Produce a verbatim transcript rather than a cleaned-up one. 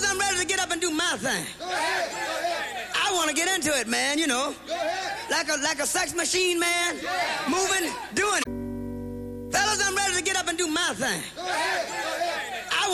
I'm ready to get up and do my thing. Go ahead, go ahead. I want to get into it, man, you know. Go ahead. Like a like a sex machine, man. Yeah. Moving, doing it. Fellas, I'm ready to get up and do my thing. Go ahead, go ahead.